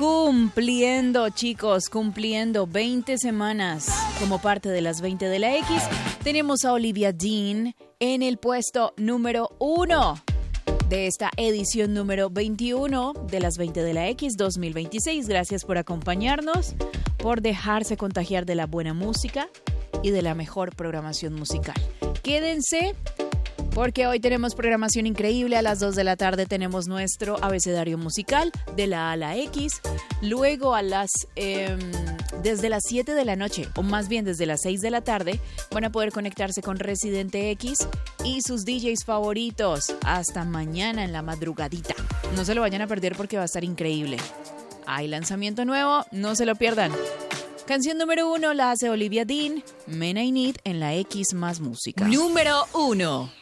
Cumpliendo, chicos, cumpliendo 20 semanas como parte de las 20 de la X. Tenemos a Olivia Dean en el puesto número 1 de esta edición número 21 de las 20 de la X 2026. Gracias por acompañarnos, por dejarse contagiar de la buena música y de la mejor programación musical. Quédense, porque hoy tenemos programación increíble. A las 2 de la tarde tenemos nuestro abecedario musical de la A a la X. Luego desde las 7 de la noche, o más bien desde las 6 de la tarde, van a poder conectarse con Residente X y sus DJs favoritos. Hasta mañana en la madrugadita. No se lo vayan a perder porque va a estar increíble. Hay lanzamiento nuevo, no se lo pierdan. Canción número 1 la hace Olivia Dean, Men I Need en la X más música. Número 1.